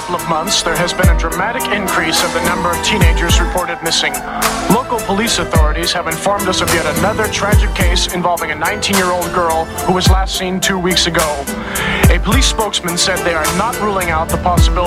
couple of months, there has been a dramatic increase of the number of teenagers reported missing. Local police authorities have informed us of yet another tragic case involving a 19-year-old girl who was last seen 2 weeks ago. A police spokesman said they are not ruling out the possibility